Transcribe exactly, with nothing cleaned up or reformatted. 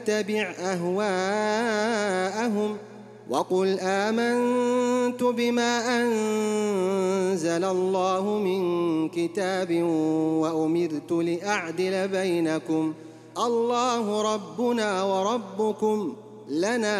تتبع أهواءهم وقل آمنت بما أنزل الله من كتاب وأمرت لأعدل بينكم الله ربنا وربكم لنا